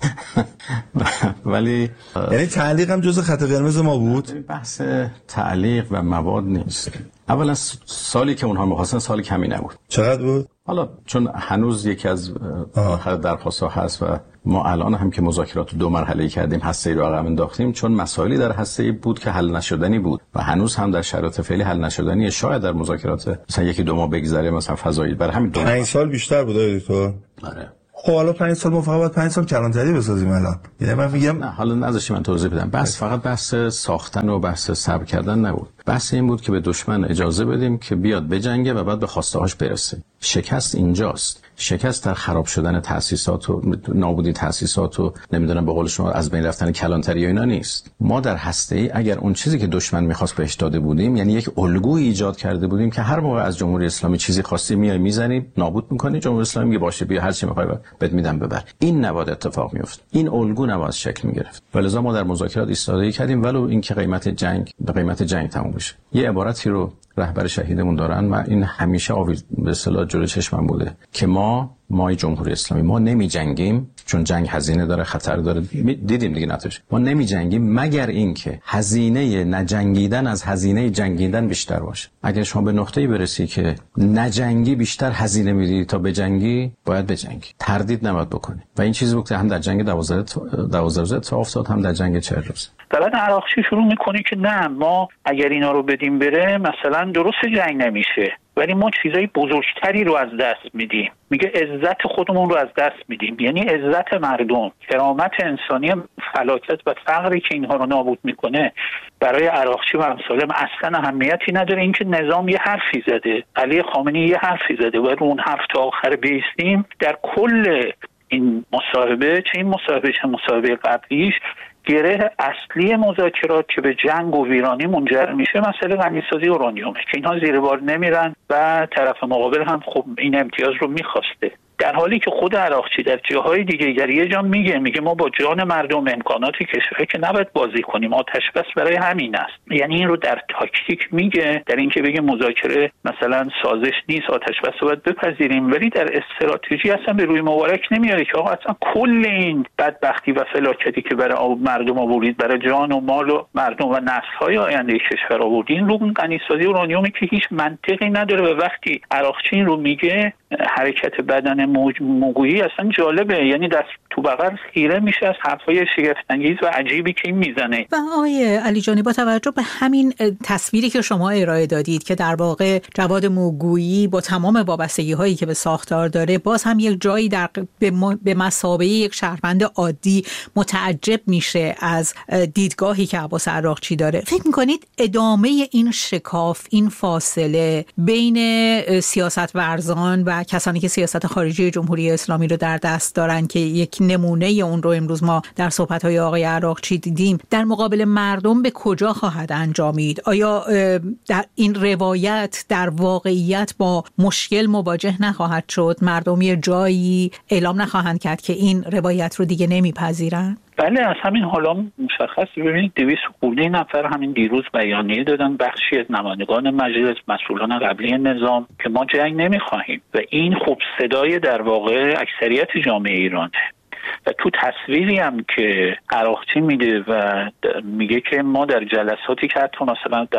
ولی یعنی تعلیق هم جزء خط قرمز ما بود. بحث تعلیق و مواد نیست. اولا سالی که اونها می‌خواستن سال کمی نبود. چقدر بود؟ حالا چون هنوز یکی از درخواست‌ها هست و ما الان هم که مذاکرات 2 مرحله‌ای کردیم، هسته‌ای رو عقب انداختیم چون مسائلی در هسته‌ای بود که حل نشدنی بود و هنوز هم در شرایط فعلی حل نشدنی. شاید در مذاکرات مثلا 1-2 ماه بگذره مثلا فضایی برای همین 5 سال بیشتر بود دکتر. آره. خب حالا 5 سال ما فقط 5 سال کلانتری بسازیم الان. یعنی من میگم نه حالا نذاشید من توضیح بدم. بس فقط بحث ساختن و بحث صبر کردن نبود. بحث این بود که به دشمن اجازه بدیم که بیاد بجنگه و بعد به خواسته‌هاش برسه. شکست اینجاست. شکست در خراب شدن تأسیسات و نابودی تأسیسات و نمیدونم به قول شما از بین رفتن کلانتری و اینا نیست. ما در هسته‌ای اگر اون چیزی که دشمن می‌خواست بهش داده بودیم، یعنی یک الگوی ایجاد کرده بودیم که هر موقع از جمهوری اسلامی چیزی خواستی میای میزنی نابود می‌کنی، جمهوری اسلامی میگه باشه بیا هر چی می‌خوای بهت میدم ببر. این نباید اتفاق میفته. این الگو نباید شکل می‌گرفت. ولذا ما در مذاکرات ایستادگی کردیم ولو اینکه قیمت جنگ به قیمت جنگ تموم بشه. یه عبارتی رو رهبر شهیدمون دارن و این همیشه به اصطلاح جلوی چشمم بوده که ما جمهوری اسلامی ما نمی جنگیم چون جنگ هزینه داره، خطر داره. دیدیم دیگه نتیجه. ما نمی جنگیم مگر اینکه هزینه نجنگیدن از هزینه جنگیدن بیشتر باشه. اگر شما به نقطه‌ای برسی که نجنگی بیشتر هزینه میدی تا بجنگی، باید بجنگی. تردید نباید بکنی. و این چیزی بود که هم در جنگ 12 روزه اتفاق افتاد، هم در جنگ 40 روزه. بعد عراقچی شروع میکنه که نه ما اگر اینا رو بدیم بره مثلا درست جنگ نمیشه، ولی ما چیزای بزرگتری رو از دست میدیم. میگه عزت خودمون رو از دست میدیم، یعنی عزت مردم، کرامت انسانی. فلاکت و فقری که اینها رو نابود میکنه برای عراقچی و امثالم اصلا اهمیتی نداره. اینکه نظام یه حرفی زده، علی خامنه‌ای یه حرفی زده و رو اون حرف تا آخر بیستیم. در کل این مصاحبه، چه این مصاحبه چه مصاحبه قبلیش، گره اصلی مذاکرات که به جنگ و ویرانی منجر میشه مسئله غنیسازی اورانیومه که اینها زیر بار نمیرن و طرف مقابل هم خب این امتیاز رو میخواسته، در حالی که خود عراقچی در جاهای دیگه در یه جا میگه ما با جان مردم امکانات کشور که نباید بازی کنیم، آتش بس برای همین است. یعنی این رو در تاکتیک میگه، در اینکه بگه مذاکره مثلا سازش نیست، آتش بس رو باید بپذیریم، ولی در استراتژی اصلا به روی مبارک نمیاره که آقا اصلا کل این بدبختی و فلاکتی که برای مردم آورید، برای جان و مال و مردم و نسل‌های آینده کشور آوردین، رو غنیسازی اورانیومی که هیچ منطقی نداره. و وقتی عراقچی این رو میگه، حرکت بدن موگویی اصلا جالبه، یعنی دست تو بغل خیره میشه از حرفای شگفت‌انگیز و عجیبی که این میزنه. و آقای علیجانی با توجه به همین تصویری که شما ارائه دادید که در واقع جواد موگویی با تمام وابستگی‌هایی که به ساختار داره باز هم یک جایی به مثابه یک شهروند عادی متعجب میشه از دیدگاهی که عباس عراقچی داره. فکر می‌کنید ادامه این شکاف، این فاصله بین سیاست‌ورزان و و کسانی که سیاست خارجی جمهوری اسلامی رو در دست دارن که یک نمونه اون رو امروز ما در صحبت‌های آقای عراقچی دیدیم، در مقابل مردم به کجا خواهد انجامید؟ آیا در این روایت در واقعیت با مشکل مواجه نخواهد شد؟ مردم یه جایی اعلام نخواهند کرد که این روایت رو دیگه نمیپذیرن؟ بله، از همین حالا مشخص. ببینید 200 خورده نفر همین دیروز بیانیه دادن، بخشی از نمایندگان مجلس، مسئولان قبلی نظام، که ما جنگ نمیخواهیم و این خب صدای در واقع اکثریت جامعه ایرانه. و تو تصویری هم که عراقچی میده و میگه که ما در جلساتی که حتی مثلا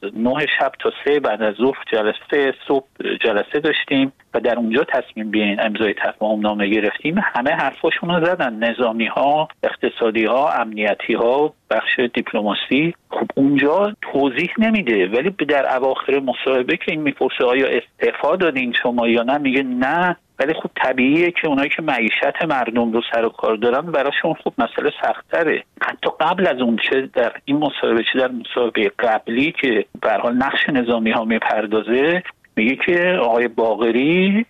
9 شب تا 3 بعد از ظهر جلسه، صبح جلسه داشتیم و در اونجا تصمیم به امضای تفاهم نامه گرفتیم، همه حرفاشون رو زدن، نظامی ها، اقتصادی ها، امنیتی ها، بخش دیپلماسی. خب اونجا توضیح نمیده، ولی در اواخر مصاحبه که این میپرسه آیا استعفا دادین شما یا نه، میگه نه. ولی خب طبیعیه که اونایی که معیشت مردم رو سر و کار دارن براشون خب مسئله سخت‌تره. حتی قبل از اون، چه در این مصاحبه چه در مصاحبه قبلی که به هر حال نقش نظامی ها میپردازه، میگه که آقای باقری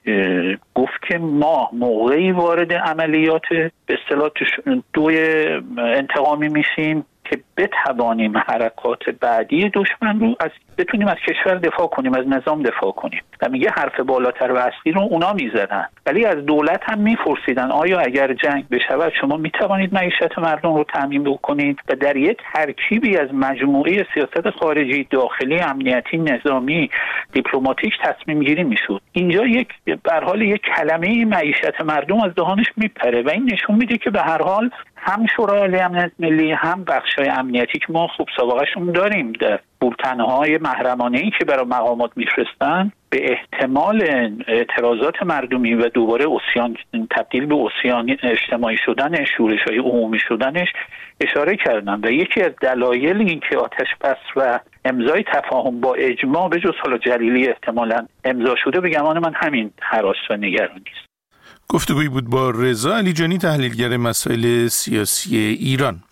گفت که ما موقعی وارد عملیات به اصطلاح دوی انتقامی میشیم که بتوانیم حرکات بعدی دشمن رو بتونیم از کشور دفاع کنیم، از نظام دفاع کنیم. و میگه حرف بالاتر و اصلی رو اونا میزدن، ولی از دولت هم میپرسیدن آیا اگر جنگ بشود شما میتوانید معیشت مردم رو تامین بکنید؟ و در یک ترکیبی از مجموعه سیاست خارجی، داخلی، امنیتی، نظامی، دیپلماتیک تصمیم گیری میشد. اینجا به هر حال یک کلمه معیشت مردم از دهانش میپره و این نشون میده که به هر حال هم شورای امنیت ملی، هم بخشای امنیتی که ما خوب سابقهشون داریم در بولتن‌های محرمانه‌ای که برای مقامات میفرستن، به احتمال اعتراضات مردمی و دوباره عصیان تبدیل به عصیان اجتماعی شدن، شورش‌های عمومی شدنش اشاره کردن. و یکی از دلایل این که آتش بس و امضای تفاهم با اجماع به جز حالا جلیلی احتمالاً امضا شده، به گمان من همین هراس و نگرانی است. گفتگویی بود با رضا علیجانی، تحلیلگر مسائل سیاسی ایران.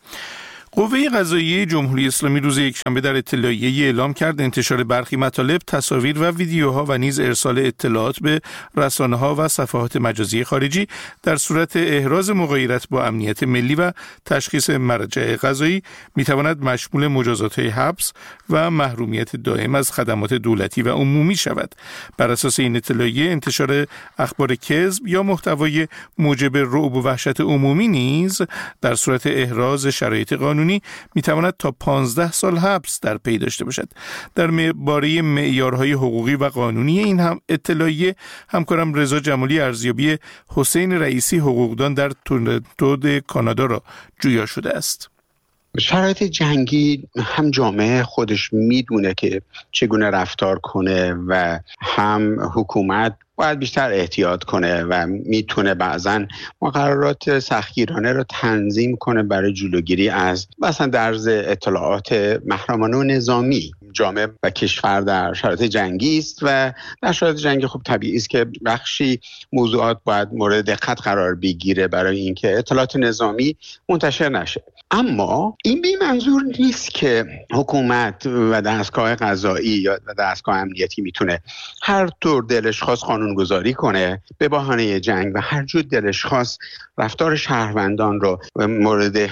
قوه قضاییه جمهوری اسلامی روز یکشنبه در اطلاعیه‌ای اعلام کرد انتشار برخی مطالب، تصاویر و ویدیوها و نیز ارسال اطلاعات به رسانه‌ها و صفحات مجازی خارجی در صورت احراز مغایرت با امنیت ملی و تشخیص مرجع قضایی می‌تواند مشمول مجازات حبس و محرومیت دائم از خدمات دولتی و عمومی شود. بر اساس این اطلاعیه انتشار اخبار کذب یا محتوای موجب رعب و وحشت عمومی نیز در صورت احراز شرایط قانونی میتواند تا 15 سال حبس در پی داشته باشد. در باره معیارهای حقوقی و قانونی این هم اطلاعیه همکارم رضا جمالی ارزیابی حسین رئیسی حقوقدان در تورنتو کانادا را جویا شده است. شرایط جنگی هم جامعه خودش میدونه که چگونه رفتار کنه و هم حکومت باید بیشتر احتیاط کنه و میتونه بعضن مقررات سختگیرانه رو تنظیم کنه برای جلوگیری از مثلا درز اطلاعات محرمانه و نظامی. جامعه و کشور در شرایط جنگی است و در شرایط جنگی خب طبیعی است که بخشی موضوعات باید مورد دقت قرار بگیره برای اینکه اطلاعات نظامی منتشر نشه. اما این به منظور نیست که حکومت و دستگاه قضایی یا دستگاه امنیتی میتونه هر طور دلش خواست قانونگذاری کنه به بهانه جنگ و هر جور دلش خواست رفتار شهروندان رو مورد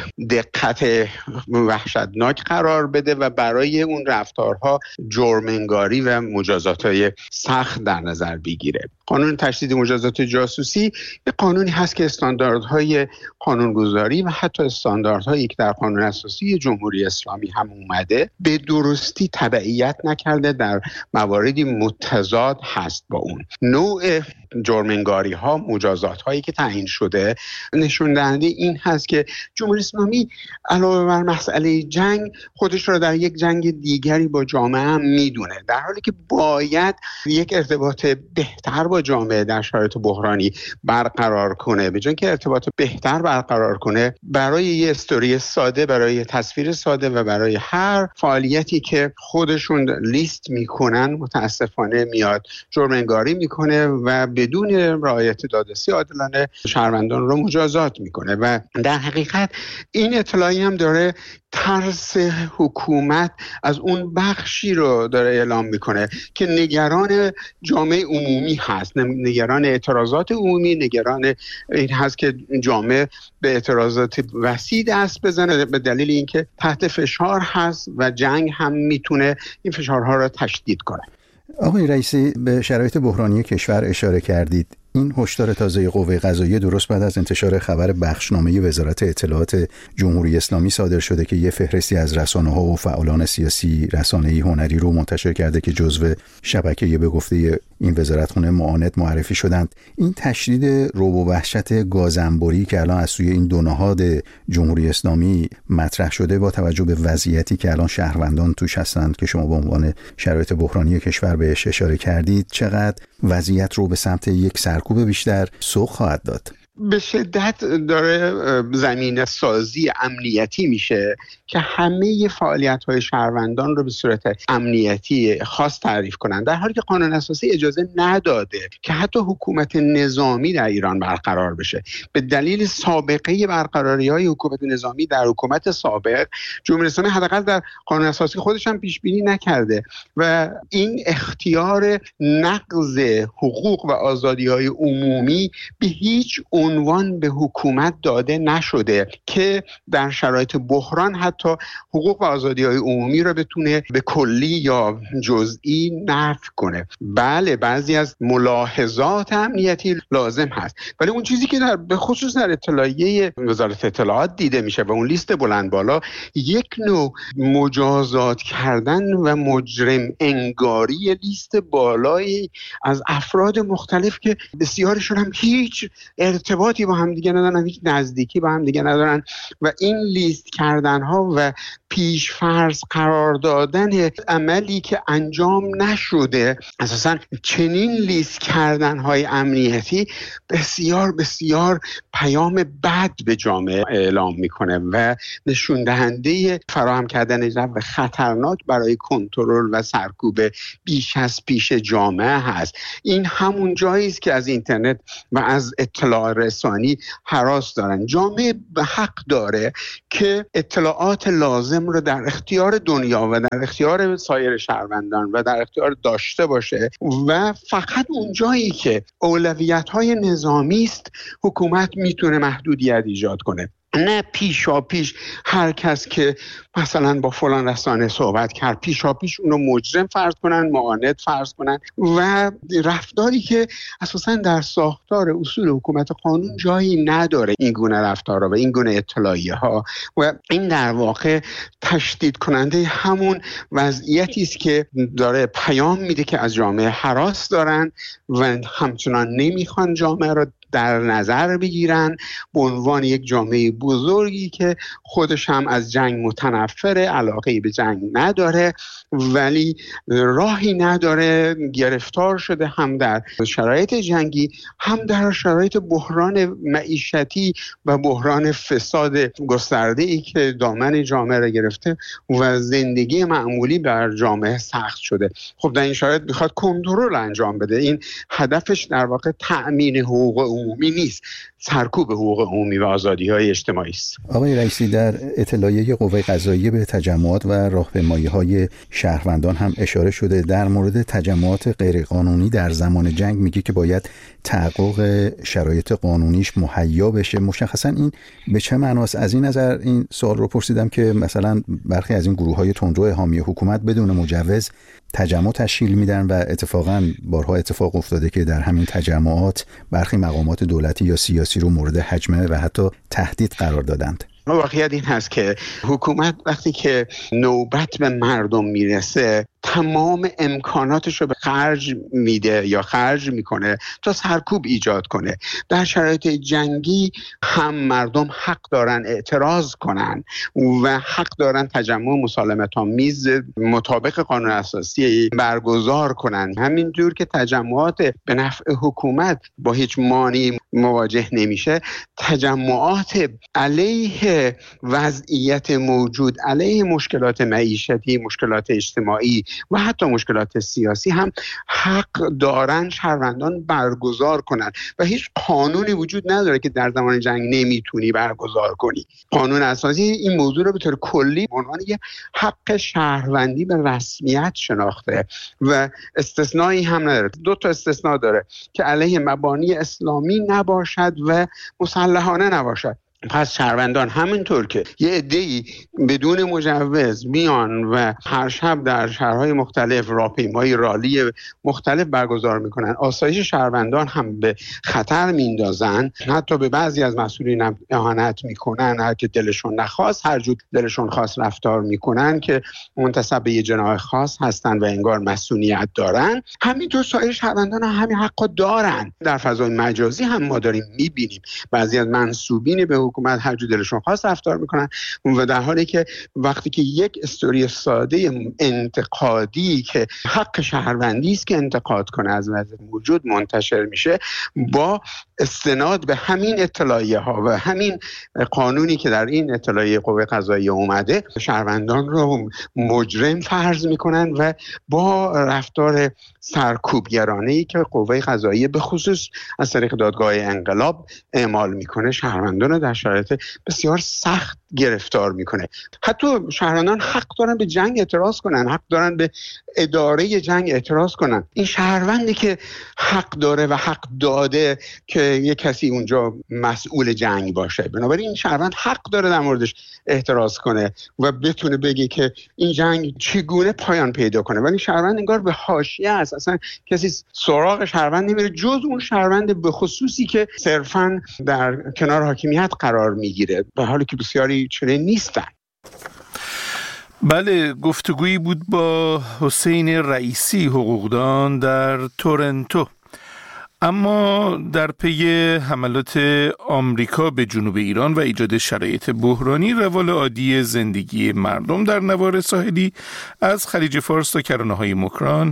دقت وحشتناک قرار بده و برای اون رفتارها جرم‌انگاری و مجازات‌های سخت در نظر بگیره. قانون تشدید مجازات جاسوسی به قانونی هست که استانداردهای قانونگذاری و حتی استانداردهایی که در قانون اساسی جمهوری اسلامی هم اومده به درستی تبعیت نکرده، در مواردی متضاد هست با اون. نوع جرم‌انگاری ها، مجازات هایی که تعیین شده نشون دهنده این هست که جمهوری اسلامی علاوه بر مسئله جنگ خودش را در یک جنگ دیگری با جامعه هم میدونه، در حالی که باید یک ارتباط بهتر با جامعه در شرایط بحرانی برقرار کنه. به جای اینکه ارتباط بهتر برقرار کنه، برای یه استوری ساده، برای یه تصویر ساده و برای هر فعالیتی که خودشون لیست میکنن متاسفانه میاد جرم‌انگاری میکنه و بدون رعایت دادرسی عادلانه شهروندان رو مجازات میکنه. و در حقیقت این اطلاعی هم داره ترس حکومت از اون بخشی رو داره اعلام میکنه که نگران جامعه عمومی هست، نگران اعتراضات عمومی، نگران این هست که جامعه به اعتراضات وسیع دست بزنه به دلیل اینکه تحت فشار هست و جنگ هم میتونه این فشارها رو تشدید کنه. آقای رئیسی، به شرایط بحرانی کشور اشاره کردید. این هشدار تازه قوه قضاییه درست بعد از انتشار خبر بخشنامه وزارت اطلاعات جمهوری اسلامی صادر شده که یه فهرستی از رسانه‌ها و فعالان سیاسی، رسانه‌ای هنری رو منتشر کرده که جزو شبکه به گفته این وزارتخونه معاند معرفی شدند. این تشدید رعب و وحشت گازنبوری که الان از سوی این دو نهاد جمهوری اسلامی مطرح شده با توجه به وضعیتی که الان شهروندان توش هستند که شما به عنوان شرایط بحرانی کشور بهش اشاره کردید، چقدر وضعیت رو به سمت یک سرکوب بیشتر سوق خواهد داد؟ به شدت داره زمینه سازی امنیتی میشه که همه فعالیت‌های شهروندان رو به صورت امنیتی خاص تعریف کنن، در حالی که قانون اساسی اجازه نداده که حتی حکومت نظامی در ایران برقرار بشه. به دلیل سابقه برقراری‌های حکومت نظامی در حکومت سابق، جمهوری اسلامی حداقل در قانون اساسی خودش هم پیش بینی نکرده و این اختیار نقض حقوق و آزادی‌های عمومی به هیچ عنوان به حکومت داده نشده که در شرایط بحران حتی حقوق و آزادی‌های عمومی را بتونه به کلی یا جزئی نفی کنه. بله، بعضی از ملاحظات امنیتی لازم هست، ولی اون چیزی که به خصوص در اطلاعیه وزارت اطلاعات دیده میشه و اون لیست بلند بالا، یک نوع مجازات کردن و مجرم انگاری لیست بالایی از افراد مختلف که بسیارشون هم هیچ ارتباطی با هم دیگه ندارن، هیچ نزدیکی با هم دیگه ندارن و این لیست کردن ها و پیش فرض قرار دادن عملی که انجام نشده، اساساً چنین لیست کردن های امنیتی بسیار بسیار پیام بد به جامعه اعلام میکنه و نشون دهنده فراهم کردن جو خطرناک برای کنترل و سرکوب بیش از پیش جامعه هست. این همون جایی است که از اینترنت و از اطلاع رسانی هراس دارن. جامعه به حق داره که اطلاعات لازم رو در اختیار دنیا و در اختیار سایر شهروندان و در اختیار داشته باشه و فقط اون جایی که اولویت‌های نظامی است حکومت میتونه محدودیت ایجاد کنه، نه پیشا پیش هر کس که مثلا با فلان رسانه صحبت کرد پیشا پیش اونو مجرم فرض کنن، معاند فرض کنن و رفتاری که اساسا در ساختار اصول حکومت قانون جایی نداره این گونه رفتارها و این گونه اطلاعیه ها و این در واقع تشدید کننده همون وضعیتی است که داره پیام میده که از جامعه هراس دارن و همچنان نمیخوان جامعه رو در نظر بگیرن به عنوان یک جامعه بزرگی که خودش هم از جنگ متنفره، علاقه‌ای به جنگ نداره ولی راهی نداره، گرفتار شده هم در شرایط جنگی هم در شرایط بحران معیشتی و بحران فساد گسترده‌ای که دامن جامعه را گرفته و زندگی معمولی بر جامعه سخت شده. خب در این شرایط میخواد کنترل انجام بده. این هدفش در واقع تأمین حقوق عمومی نیست، سرکوب حقوق عمومی و آزادی‌های اجتماعی است. آقای رئیسی، در اطلاعیه قوه قضاییه به تجمعات و راهپیمایی‌های شهروندان هم اشاره شده. در مورد تجمعات غیرقانونی در زمان جنگ میگه که باید تحقق شرایط قانونیش مهیا بشه. مشخصاً این به چه معناست؟ از این نظر این سوال رو پرسیدم که مثلا برخی از این گروه‌های تندرو حامی حکومت بدون مجوز تجمع تشکیل میدن و اتفاقاً بارها اتفاق افتاده که در همین تجمعات برخی مقامات دولتی یا سیاسی رو مورد هجمه و حتی تهدید قرار دادند. واقعیت این هست که حکومت وقتی که نوبت به مردم میرسه تمام امکاناتش رو به خرج میده یا خرج میکنه تا سرکوب ایجاد کنه. در شرایط جنگی هم مردم حق دارن اعتراض کنن و حق دارن تجمع مسالمت‌آمیز مطابق قانون اساسی برگزار کنن. همینجور که تجمعات به نفع حکومت با هیچ مانعی مواجه نمیشه، تجمعات علیه علیه وضعیت موجود، علیه مشکلات معیشتی، مشکلات اجتماعی و حتی مشکلات سیاسی هم حق دارن شهروندان برگزار کنن و هیچ قانونی وجود نداره که در زمان جنگ نمیتونی برگزار کنی. قانون اساسی این موضوع رو به طور کلی به عنوان یه حق شهروندی به رسمیت شناخته و استثنایی هم نداره. 2 تا استثناء داره که علیه مبانی اسلامی نباشد و مسلحانه نباشد. پس شهروندان همینطور که یه عده‌ای بدون مجوز میان و هر شب در شهرهای مختلف راهپیمایی رالی مختلف برگزار میکنن، آسایش شهروندان هم به خطر میندازن، حتی به بعضی از مسئولین اهانت میکنن، هر که دلشون نخواست هر جور دلشون خواست رفتار میکنن که منتسب به یه جناح خاص هستن و انگار مسئولیت دارن. همینطور سایر شهروندان هم همین حقا دارن. در فضای مجازی هم ما داریم میبینیم بعضی از منسوبین به حکومت هر جور دلشون خواست رفتار میکنن و در حالی که وقتی که یک استوری ساده انتقادی که حق شهروندی است که انتقاد کنه از وضع موجود منتشر میشه، با استناد به همین اطلاعیه ها و همین قانونی که در این اطلاعیه قوه قضاییه اومده شهروندان رو مجرم فرض میکنن و با رفتار سرکوبگرانه‌ای که قوه قضاییه به خصوص از طریق دادگاه انقلاب اعمال میکنه شهروندان رو در شرایط بسیار سخت گرفتار میکنه. حتی شهروندان حق دارن به جنگ اعتراض کنن، حق دارن به اداره جنگ اعتراض کنن. این شهروندی که حق داره و حق داده که یک کسی اونجا مسئول جنگ باشه، بنابراین این شهروند حق داره در موردش اعتراض کنه و بتونه بگه که این جنگ چگونه پایان پیدا کنه. ولی شهروند انگار به حاشیه است، اصلا کسی سراغ شهروند نمیره جز اون شهروند به خصوصی که صرفاً در کنار حاکمیت قرار میگیره، به حالی که بسیاری چنین نیستن. بله، گفتگویی بود با حسین رئیسی، حقوقدان در تورنتو. اما در پی حملات آمریکا به جنوب ایران و ایجاد شرایط بحرانی، روال عادی زندگی مردم در نوار ساحلی از خلیج فارس تا کرانه‌های مکران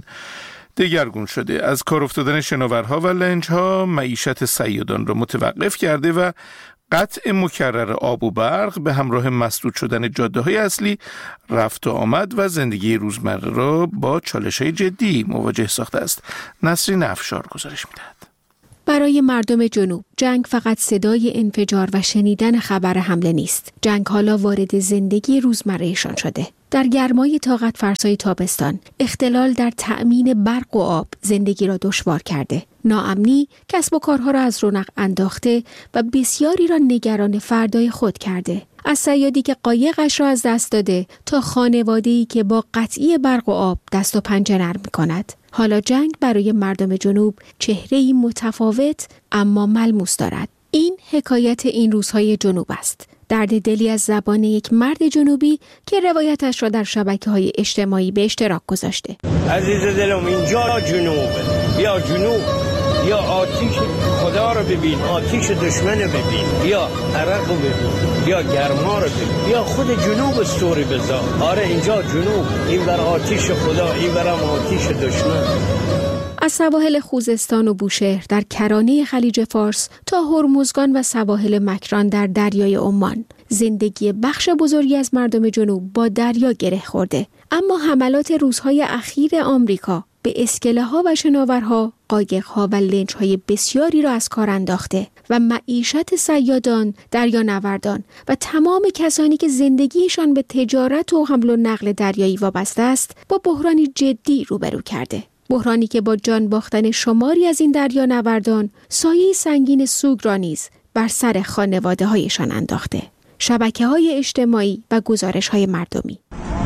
دگرگون شده. از کار افتادن شناورها و لنج‌ها معیشت صیادان را متوقف کرده و قطع مکرر آب و برق به همراه مسدود شدن جاده‌های اصلی رفت و آمد و زندگی روزمره را با چالش‌های جدی مواجه ساخته است. نسرین افشار گزارش می‌دهد. برای مردم جنوب جنگ فقط صدای انفجار و شنیدن خبر حمله نیست. جنگ حالا وارد زندگی روزمرهشان شده. در گرمای طاقت فرسای تابستان، اختلال در تأمین برق و آب زندگی را دشوار کرده. ناامنی کسب و کارها را از رونق انداخته و بسیاری را نگران فردای خود کرده. از صیادی که قایقش را از دست داده تا خانواده‌ای که با قطعی برق و آب دست و پنجه نرم می‌کند. حالا جنگ برای مردم جنوب چهره‌ای متفاوت اما ملموس دارد. این حکایت این روزهای جنوب است. درد دلی از زبان یک مرد جنوبی که روایتش را در شبکه‌های اجتماعی به اشتراک گذاشته. عزیز دلم، اینجا جنوبه. یا جنوب، یا آتیش خدا رو ببین، آتیش دشمن رو ببین، یا عرق رو ببین، یا گرما رو ببین، یا خود جنوب استوری بذار. آره اینجا جنوب، این بر آتیش خدا، این برم آتیش دشمن. از سواحل خوزستان و بوشهر در کرانه خلیج فارس تا هرمزگان و سواحل مکران در دریای عمان، زندگی بخش بزرگی از مردم جنوب با دریا گره خورده. اما حملات روزهای اخیر آمریکا به اسکله‌ها و شناورها، قایق‌ها و لنج‌های بسیاری را از کار انداخته و معیشت صیادان، دریانوردان و تمام کسانی که زندگیشان به تجارت و حمل و نقل دریایی وابسته است با بحرانی جدی روبرو کرده. بحرانی که با جان باختن شماری از این دریانوردان سایه سنگین سوگ را نیز بر سر خانواده‌هایشان انداخته. شبکه‌های اجتماعی و گزارش‌های مردمی.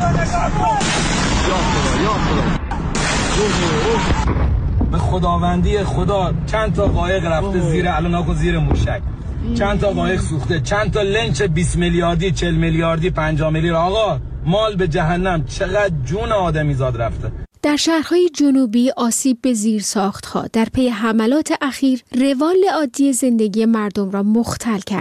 به خداوندی خدا چند تا قایق رفته زیر الاناکو زیر موشک، چند تا قایق سوخته، چند تا لنچ 20 میلیاردی 40 میلیاردی 50 میلیارد. آقا مال به جهنم، چقدر جون آدمیزاد رفته. در شهرهای جنوبی آسیب به زیرساخت‌ها در پی حملات اخیر روال عادی زندگی مردم را مختل کرده.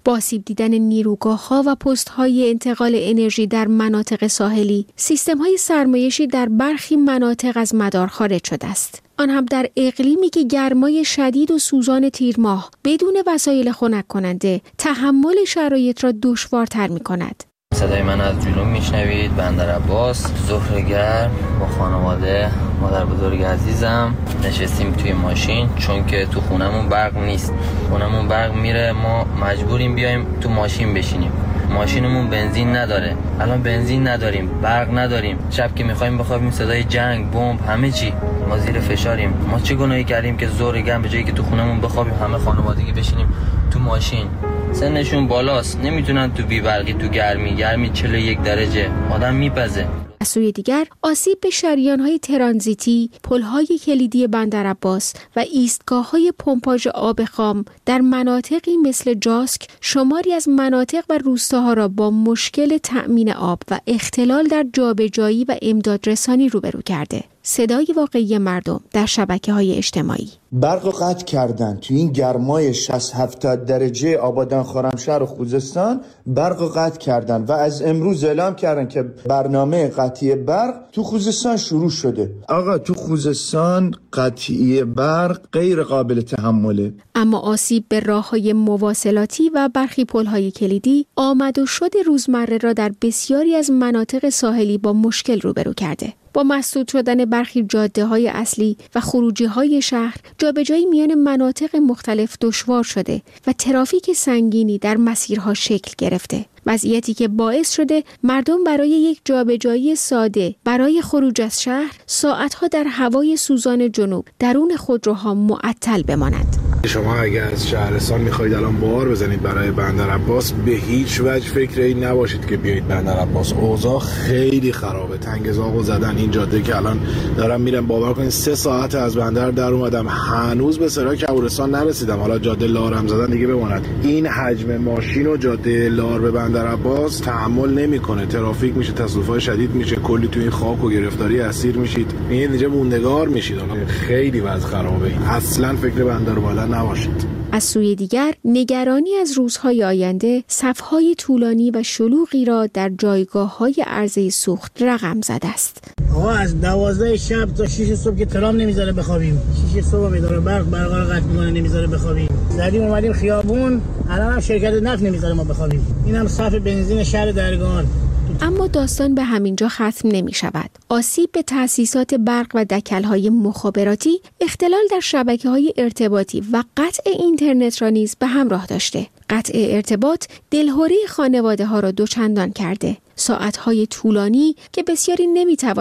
با آسیب دیدن نیروگاه‌ها و پست‌های انتقال انرژی در مناطق ساحلی، سیستم‌های سرمایشی در برخی مناطق از مدار خارج شده است. آن هم در اقلیمی که گرمای شدید و سوزان تیر ماه بدون وسایل خنک کننده تحمل شرایط را دشوارتر می‌کند. صدای من از جنوب میشنوید. بندر عباس، ظهر گرم با خانواده، مادر بزرگ عزیزم نشستیم توی ماشین چون که تو خونمون برق نیست. خونمون برق میره، ما مجبوریم بیایم تو ماشین بشینیم. ماشینمون بنزین نداره. الان بنزین نداریم، برق نداریم. شب که میخوایم بخوابیم صدای جنگ، بمب، همه چی. ما زیر فشاریم. ما چه گناهی کردیم که ظهر گرم به جایی که تو خونمون بخوابیم همه خانوادگی بشینیم تو ماشین؟ سنشون بالاست، نمیتونن تو بی‌برقی، تو گرمی 41 درجه آدم میپزه. از سوی دیگر آسیب به شریان‌های ترانزیتی، پل‌های کلیدی بندر عباس و ایستگاه‌های پمپاژ آب خام در مناطقی مثل جاسک شماری از مناطق و روستاها را با مشکل تأمین آب و اختلال در جابجایی و امدادرسانی روبرو کرده. صدای واقعی مردم در شبکه‌های اجتماعی. برق قطع کردن تو این گرمای 60-70 درجه آبادان خرمشهر و خوزستان برق قطع کردن و از امروز اعلام کردن که برنامه قطعی برق تو خوزستان شروع شده. آقا تو خوزستان قطعی برق غیر قابل تحمله. اما آسیب به راه‌های مواصلاتی و برخی پل‌های کلیدی آمد و شد روزمره را در بسیاری از مناطق ساحلی با مشکل روبرو کرده. با مسدود شدن برخی جاده‌های اصلی و خروجی‌های شهر، جابجایی میان مناطق مختلف دشوار شده و ترافیک سنگینی در مسیرها شکل گرفته. وضعیتی که باعث شده مردم برای یک جابجایی ساده برای خروج از شهر ساعت‌ها در هوای سوزان جنوب درون خودروها معطل بمانند. شما اگر از شهرستان میخواید الان بار بزنید برای بندر عباس، به هیچ وجه فکر این نباشید که بیایید بندر عباس. اوضاع خیلی خرابه. تنگزاغو زدن این جاده که الان دارم میرم، باور کنید 3 ساعت از بندر در اومدم هنوز به سرای کبورستان نرسیدم. حالا جاده لارم زدن دیگه بماند. این حجم ماشین و جاده لار به بندر عباس تحمل نمیکنه. ترافیک میشه، تصادفات شدید میشه، کلی تو این خاک و گرفتاری اسیر میشید. این اینجا موندگار میشید. خیلی وضع خرابه. اصلا فکر بندر اومدن نباشید. از سوی دیگر نگرانی از روزهای آینده صفهای طولانی و شلوغی را در جایگاه‌های عرضه سوخت رقم زده است. آقا از 12 شب تا 6 صبح که ترام نمیذاره بخوابیم. 6 صبح میذاره برق قطع میکنه نمیذاره بخوابیم. زدیم اومدیم خیابون، الان هم شرکت نفت نمیذاره ما بخوابیم. اینم صف بنزین شهر درگان. اما داستان به همینجا ختم نمی شود. آسیب به تأسیسات برق و دکل‌های مخابراتی، اختلال در شبکه‌های ارتباطی و قطع اینترنت را نیز به همراه داشته. قطع ارتباط دلهره خانواده‌ها را دوچندان کرده. ساعت‌های طولانی که بسیاری نمی‌توانند